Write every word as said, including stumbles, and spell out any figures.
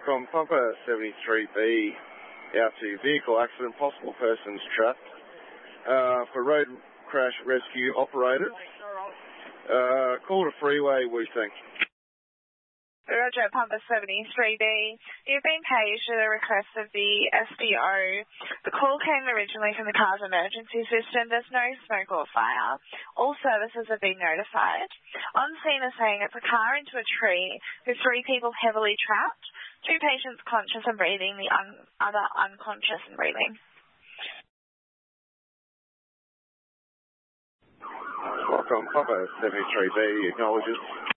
Welcome, Papa seventy-three B, out to vehicle accident, possible persons trapped. Uh, for road crash rescue operators, uh, call to freeway, we think. Roger, Pumper seventy-three B. You've been paged at the request of the S D O. The call came originally from the car's emergency system. There's no smoke or fire. All services have been notified. On scene are saying it's a car into a tree with three people heavily trapped, two patients conscious and breathing, the un- other unconscious and breathing. Welcome, Papa seventy-three B acknowledges.